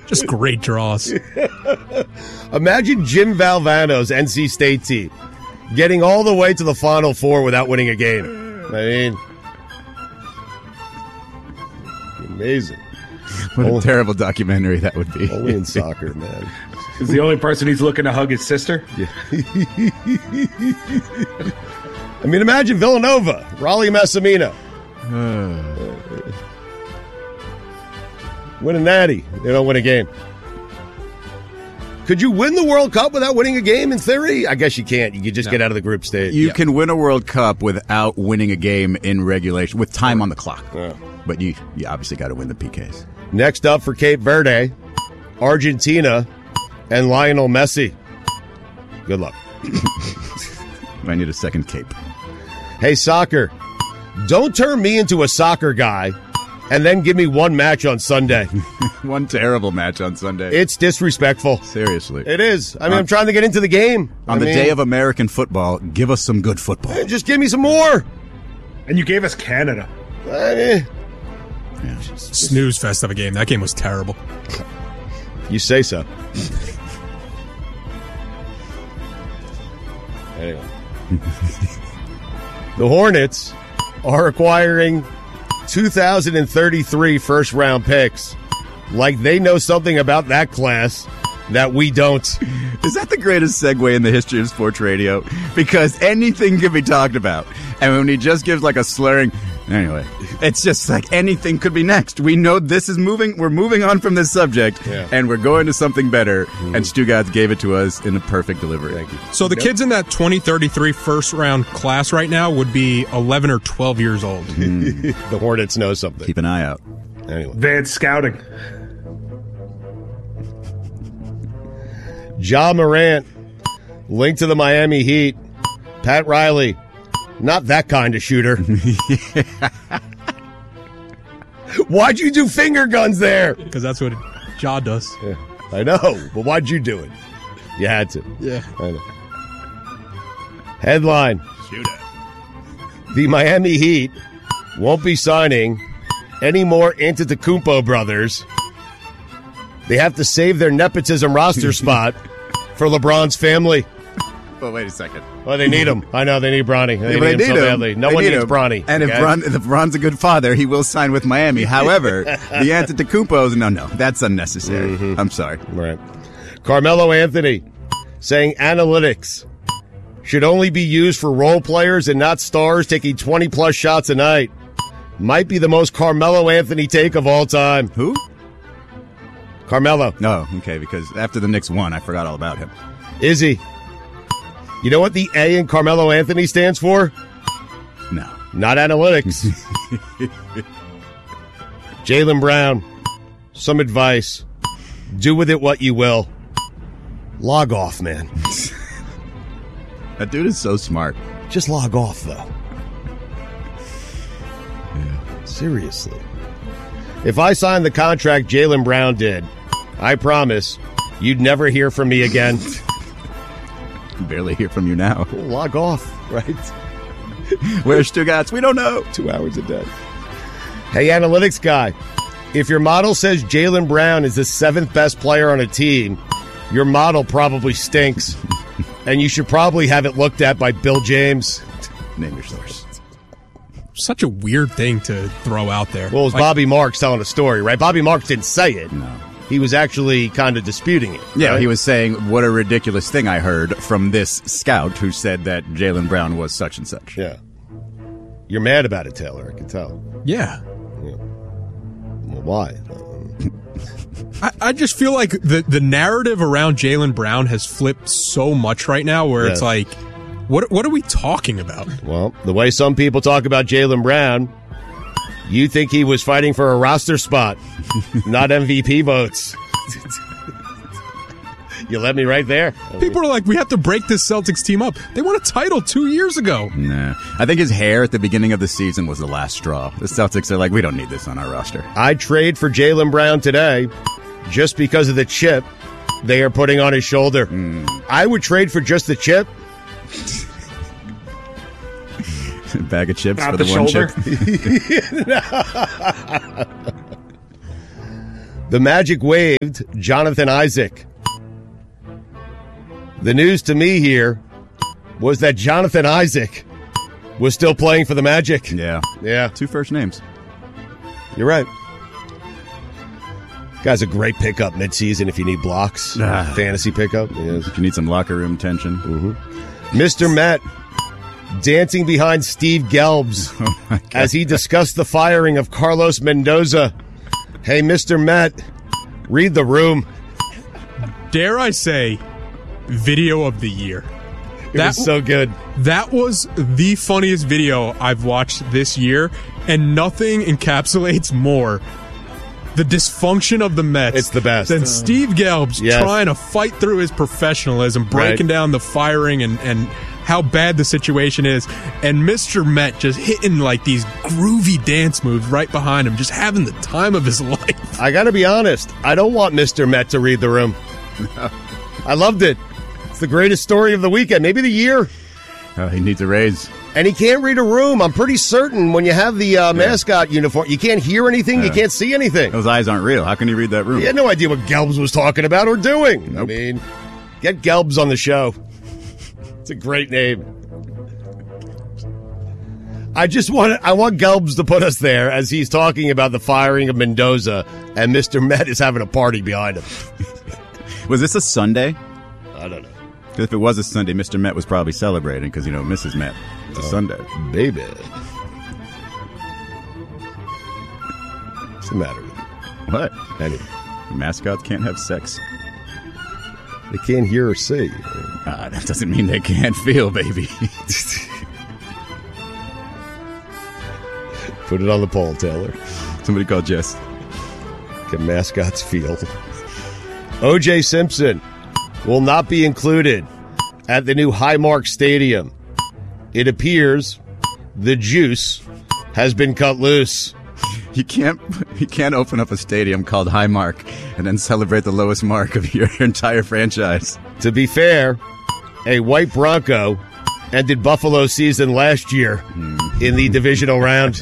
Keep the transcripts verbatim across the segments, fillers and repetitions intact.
Just great draws. Imagine Jim Valvano's N C State team getting all the way to the Final Four without winning a game. I mean, amazing. What only, a terrible documentary that would be. Only in soccer, man. Is the only person he's looking to hug his sister? Yeah. I mean, imagine Villanova, Raleigh Massimino. uh, win a natty. They don't win a game. Could you win the World Cup without winning a game in theory? I guess you can't. You could just no. get out of the group stage. You yeah. can win a World Cup without winning a game in regulation, with time on the clock. Yeah. But you, you obviously got to win the P Ks. Next up for Cape Verde, Argentina and Lionel Messi. Good luck. I need a second cape. Hey, soccer, don't turn me into a soccer guy and then give me one match on Sunday. One terrible match on Sunday. It's disrespectful. Seriously. It is. I mean, on, I'm trying to get into the game. On I the mean, day of American football, give us some good football. Just give me some more. And you gave us Canada. I mean, yeah. Snooze fest of a game. That game was terrible. You say so. Anyway. The Hornets are acquiring two thousand thirty-three first-round picks like they know something about that class that we don't. Is that the greatest segue in the history of sports radio? Because anything can be talked about. And when he just gives like a slurring... Anyway, it's just like anything could be next. We know this is moving. We're moving on from this subject, yeah. and we're going to something better. Mm. And Stugotz gave it to us in a perfect delivery. Thank you. So the yep. kids in that twenty thirty-three first-round class right now would be eleven or twelve years old. Mm. The Hornets know something. Keep an eye out. Anyway. Advanced scouting. Ja Morant, linked to the Miami Heat. Pat Riley. Not that kind of shooter. Why'd you do finger guns there? Because that's what Ja does. Yeah, I know, but why'd you do it? You had to. Yeah. I know. Headline. Shoot it. The Miami Heat won't be signing any more Antetokounmpo brothers. They have to save their nepotism roster spot for LeBron's family. Well, wait a second. Well, they need him. I know they need Bronny. They yeah, need they him need so him. badly. No they one need needs him. Bronny. And okay? if, Bron, if Bron's a good father, he will sign with Miami. However, the Antetokounmpos, no, no, that's unnecessary. Mm-hmm. I'm sorry. Right. Carmelo Anthony saying analytics should only be used for role players and not stars taking twenty-plus shots a night. Might be the most Carmelo Anthony take of all time. Who? Carmelo. No, okay, because after the Knicks won, I forgot all about him. Is he? You know what the A in Carmelo Anthony stands for? No. Not analytics. Jaylen Brown, some advice. Do with it what you will. Log off, man. That dude is so smart. Just log off, though. Yeah. Seriously. If I signed the contract Jaylen Brown did, I promise you'd never hear from me again. Barely hear from you now. We'll log off, right? Where's Stugotz? We don't know. Two hours a day. Hey, analytics guy, if your model says Jaylen Brown is the seventh best player on a team, your model probably stinks. And you should probably have it looked at by Bill James. Name your source. Such a weird thing to throw out there. Well, it was like, Bobby Marks telling a story, right? Bobby Marks didn't say it. No. He was actually kind of disputing it. Yeah, right? He was saying, what a ridiculous thing I heard from this scout who said that Jaylen Brown was such and such. Yeah. You're mad about it, Taylor, I can tell. Yeah. yeah. Well, why? I, I just feel like the, the narrative around Jaylen Brown has flipped so much right now where yeah. it's like, what what are we talking about? Well, the way some people talk about Jaylen Brown, you think he was fighting for a roster spot, not M V P votes. You led me right there. People are like, we have to break this Celtics team up. They won a title two years ago. Nah. I think his hair at the beginning of the season was the last straw. The Celtics are like, we don't need this on our roster. I'd trade for Jaylen Brown today just because of the chip they are putting on his shoulder. Mm. I would trade for just the chip. Bag of chips Not for the, the one shoulder. chip. The Magic waived Jonathan Isaac. The news to me here was that Jonathan Isaac was still playing for the Magic. Yeah. Yeah. Two first names. You're right. Guy's a great pickup midseason if you need blocks. Ah. Fantasy pickup. Yes. If you need some locker room tension. Mm-hmm. Mister Met dancing behind Steve Gelbs Oh as he discussed the firing of Carlos Mendoza. Hey, Mister Met, read the room. Dare I say, video of the year. It that was so good. That was the funniest video I've watched this year, and nothing encapsulates more the dysfunction of the Mets. It's the best. Than Steve Gelbs yes. trying to fight through his professionalism, breaking right. down the firing and, and how bad the situation is, and Mister Met just hitting like these groovy dance moves right behind him, just having the time of his life. I got to be honest, I don't want Mister Met to read the room. No. I loved it. It's the greatest story of the weekend, maybe the year. Oh, he needs a raise. And he can't read a room. I'm pretty certain when you have the uh, mascot yeah. uniform, you can't hear anything, yeah. you can't see anything. Those eyes aren't real. How can he read that room? He had no idea what Gelbs was talking about or doing. Nope. I mean, get Gelbs on the show. It's a great name. I just want I want Gelbs to put us there as he's talking about the firing of Mendoza, and Mister Met is having a party behind him. Was this a Sunday? I don't know. Because if it was a Sunday, Mister Met was probably celebrating because, you know, Missus Met. It's a oh, Sunday. Baby. What's the matter with you? What? Anyway. Mascots can't have sex. They can't hear or see. Ah, that doesn't mean they can't feel, baby. Put it on the poll, Taylor. Somebody call Jess. Can mascots feel? O J Simpson will not be included at the new Highmark Stadium. It appears the juice has been cut loose. You can't you can't open up a stadium called Highmark and then celebrate the lowest mark of your entire franchise. To be fair, a white Bronco ended Buffalo's season last year mm. in the divisional round.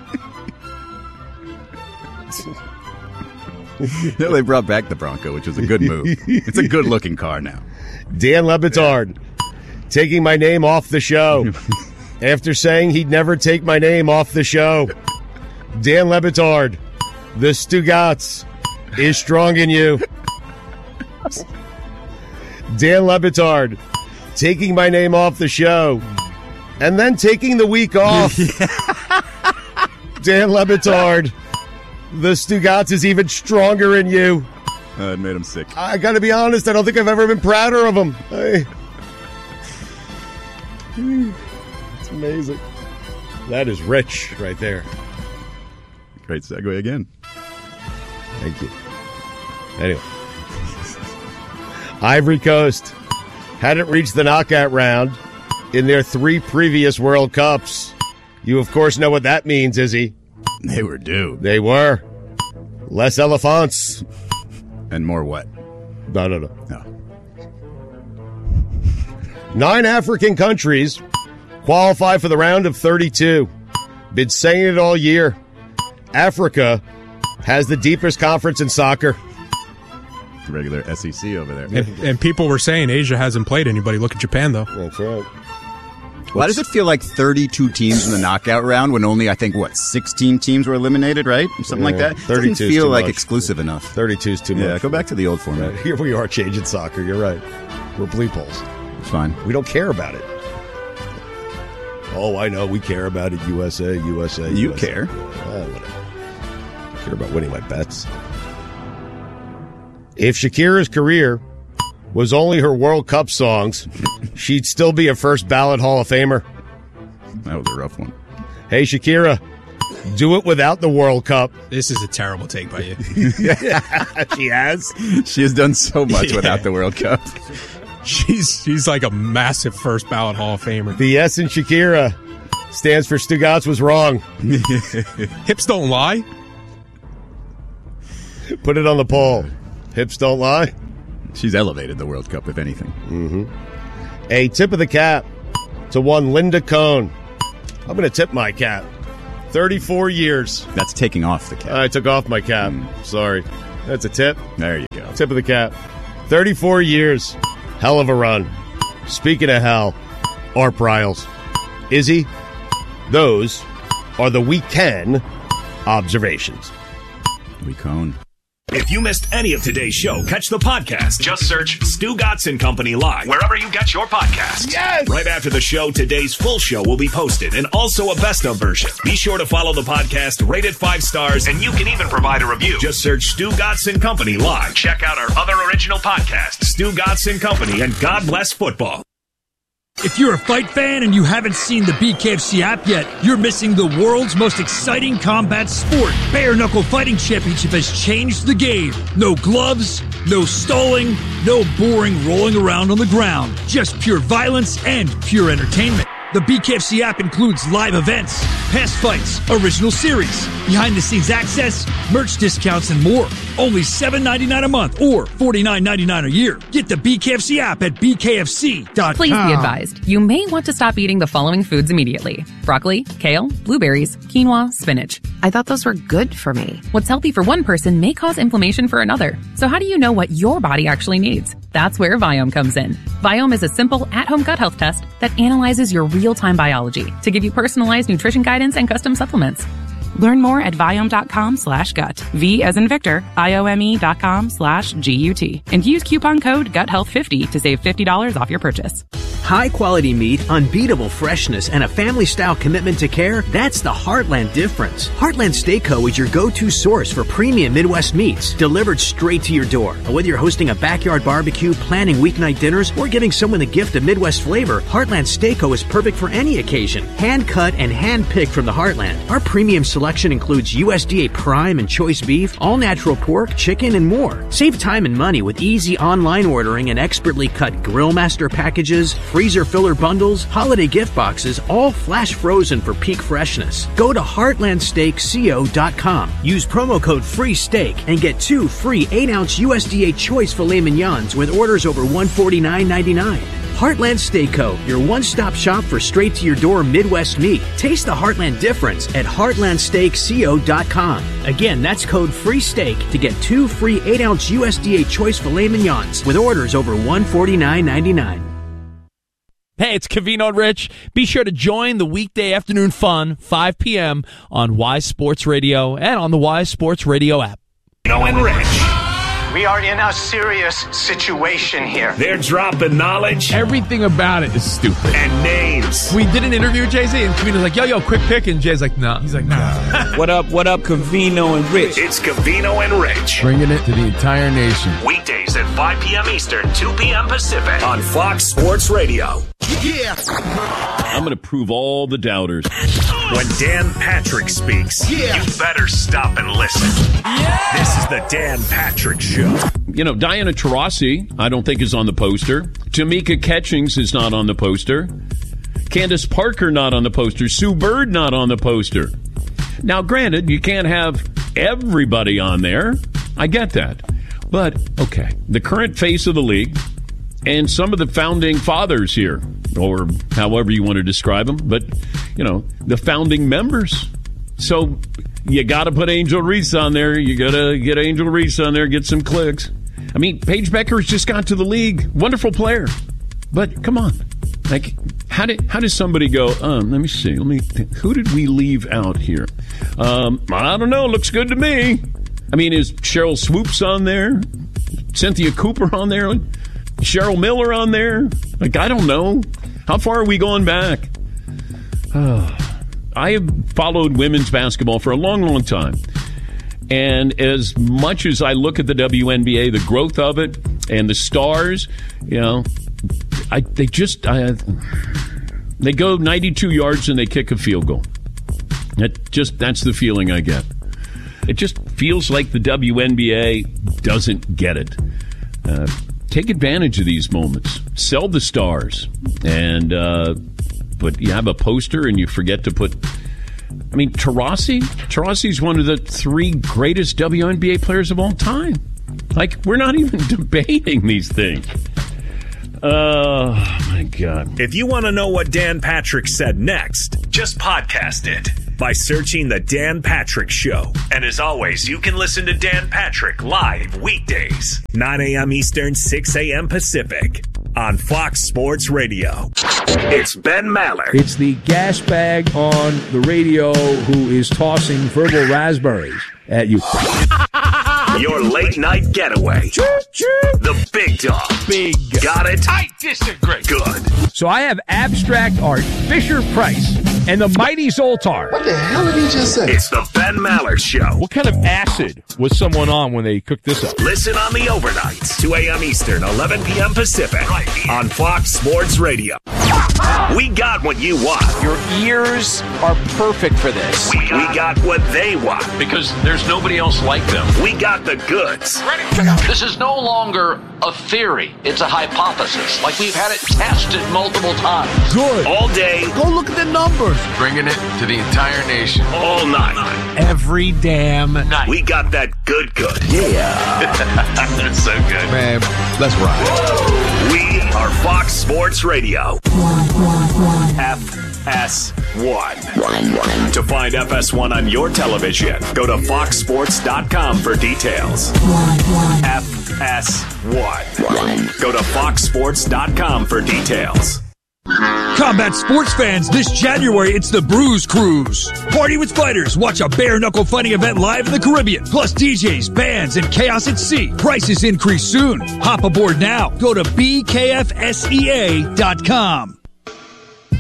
No, they brought back the Bronco, which was a good move. It's a good-looking car now. Dan Le Batard taking my name off the show after saying he'd never take my name off the show. Dan Le Batard, the Stugats is strong in you. Dan Le Batard taking my name off the show and then taking the week off. Dan Le Batard, the Stugats is even stronger in you. Uh, it made him sick. I gotta be honest, I don't think I've ever been prouder of him. I... It's amazing. That is rich right there. Great segue again. Thank you. Anyway. Ivory Coast hadn't reached the knockout round in their three previous World Cups. You, of course, know what that means, Izzy. They were due. They were. Less elephants. And more what? No, no, no. No. Nine African countries qualify for the round of thirty-two. Been saying it all year. Africa has the deepest conference in soccer. Regular S E C over there. And, and people were saying Asia hasn't played anybody. Look at Japan, though. That's right. Why does it feel like thirty-two teams in the knockout round when only, I think, what, sixteen teams were eliminated, right? Something yeah, like that? It doesn't feel like much. exclusive enough. thirty-two is too yeah, much. Yeah, go back to the old format. Right. Here we are changing soccer. You're right. We're bleep holes. It's fine. We don't care about it. Oh, I know. We care about it. U S A, U S A, You U S A. care. Oh, whatever. I care about winning my bets. If Shakira's career was only her World Cup songs, she'd still be a first ballot Hall of Famer. That was a rough one. Hey, Shakira, do it without the World Cup. This is a terrible take by you. She has. She has done so much yeah. without the World Cup. She's she's like a massive first ballot Hall of Famer. The S in Shakira stands for Stugats was wrong. Hips don't lie. Put it on the poll. Hips don't lie. She's elevated the World Cup, if anything. Mm-hmm. A tip of the cap to one Linda Cohn. I'm going to tip my cap. thirty-four years. That's taking off the cap. I took off my cap. Mm. Sorry. That's a tip. There you go. Tip of the cap. thirty-four years. Hell of a run. Speaking of hell, Art Briles. Izzy, those are the weekend observations. Weekend. If you missed any of today's show, catch the podcast. Just search Stu Gatz and Company Live wherever you get your podcasts. Yes! Right after the show, today's full show will be posted and also a best of version. Be sure to follow the podcast, rate it five stars, and you can even provide a review. Just search Stu Gatz and Company Live. Check out our other original podcasts, Stu Gatz and Company, and God Bless Football. If you're a fight fan and you haven't seen the B K F C app yet, you're missing the world's most exciting combat sport. Bare Knuckle Fighting Championship has changed the game. No gloves, no stalling, no boring rolling around on the ground. Just pure violence and pure entertainment. The B K F C app includes live events, past fights, original series, behind-the-scenes access, merch discounts, and more. Only seven dollars and ninety-nine cents a month or forty-nine dollars and ninety-nine cents a year. Get the B K F C app at B K F C dot com. Please be advised, you may want to stop eating the following foods immediately. Broccoli, kale, blueberries, quinoa, spinach. I thought those were good for me. What's healthy for one person may cause inflammation for another. So how do you know what your body actually needs? That's where Viome comes in. Viome is a simple at-home gut health test that analyzes your real-time biology to give you personalized nutrition guidance and custom supplements. Learn more at Viome.com slash gut. V as in Victor, I-O-M-E dot com slash G-U-T. And use coupon code gut health fifty to save fifty dollars off your purchase. High-quality meat, unbeatable freshness, and a family-style commitment to care, that's the Heartland difference. Heartland Steak Co. is your go-to source for premium Midwest meats, delivered straight to your door. And whether you're hosting a backyard barbecue, planning weeknight dinners, or giving someone the gift of Midwest flavor, Heartland Steak Co. is perfect for any occasion. Hand-cut and hand-picked from the Heartland. Our premium selection includes U S D A Prime and Choice Beef, all-natural pork, chicken, and more. Save time and money with easy online ordering and expertly cut Grill Master packages, freezer filler bundles, holiday gift boxes, all flash frozen for peak freshness. Go to heartland steak co dot com. Use promo code FREESTEAK and get two free eight ounce U S D A Choice filet mignons with orders over one hundred forty-nine dollars and ninety-nine cents. Heartland Steak Co., your one-stop shop for straight-to-your-door Midwest meat. Taste the Heartland difference at heartland steak co dot com. Again, that's code FREESTEAK to get two free eight ounce U S D A Choice filet mignons with orders over one hundred forty-nine dollars and ninety-nine cents. Hey, it's Covino and Rich. Be sure to join the weekday afternoon fun, five p.m. on Y Sports Radio and on the Y Sports Radio app. Covino and Rich. We are in a serious situation here. They're dropping knowledge. Everything about it is stupid. And names. We did an interview with Jay-Z, and Covino's like, yo, yo, quick pick. And Jay's like, nah. He's like, nah. What up, what up, Covino and Rich? It's Covino and Rich. Bringing it to the entire nation. Weekdays at five p.m. Eastern, two p.m. Pacific on Fox Sports Radio. Yeah. I'm going to prove all the doubters. When Dan Patrick speaks, yeah. you better stop and listen. Yeah. This is the Dan Patrick Show. You know, Diana Taurasi, I don't think is on the poster. Tamika Catchings is not on the poster. Candace Parker not on the poster. Sue Bird not on the poster. Now, granted, you can't have everybody on there. I get that. But, okay, the current face of the league and some of the founding fathers here, or however you want to describe them, but, you know, the founding members. So you got to put Angel Reese on there. You got to get Angel Reese on there, get some clicks. I mean, Paige Beckers just got to the league. Wonderful player. But come on. Like, how did how does somebody go, um, let me see, let me think. Who did we leave out here? Um, I don't know. Looks good to me. I mean, is Cheryl Swoops on there? Cynthia Cooper on there? Cheryl Miller on there? Like, I don't know. How far are we going back? Oh, I have followed women's basketball for a long, long time. And as much as I look at the W N B A, the growth of it, and the stars, you know, I they just, I, they go ninety-two yards and they kick a field goal. That just, that's the feeling I get. It just feels like the W N B A doesn't get it. Uh, take advantage of these moments. Sell the stars. And, uh, but you have a poster and you forget to put, I mean, Taurasi? Taurasi's one of the three greatest W N B A players of all time. Like, we're not even debating these things. Oh, my God. If you want to know what Dan Patrick said next, just podcast it. by searching The Dan Patrick Show. And as always, you can listen to Dan Patrick live weekdays, nine a.m. Eastern, six a.m. Pacific, on Fox Sports Radio. It's Ben Maller. It's the gas bag on the radio who is tossing verbal raspberries at you. Your late night getaway. The big dog. Big. Got it? I disagree. Good. So I have abstract art, Fisher Price, and the Mighty Zoltar. What the hell did he just say? It's the Ben Maller Show. What kind of acid was someone on when they cooked this up? Listen on the overnights, two a.m. Eastern, eleven p.m. Pacific, right here on Fox Sports Radio. We got what you want. Your ears are perfect for this. We got, we got what they want. Because there's nobody else like them. We got the goods. This is no longer a theory. It's a hypothesis. Like we've had it tested multiple times. Good. All day. Go look at the numbers. Bringing it to the entire nation. All night. Every damn night. We got that good good. Yeah. That's so good. Man, let's ride. We are Fox Sports Radio. F S one. To find F S one on your television, go to fox sports dot com for details. F S one. Go to fox sports dot com for details. Combat sports fans, this January it's the Bruise Cruise. Party with fighters, watch a bare-knuckle fighting event live in the Caribbean, plus D Js, bands, and chaos at sea. Prices increase soon. Hop aboard now. Go to B K F S E A dot com.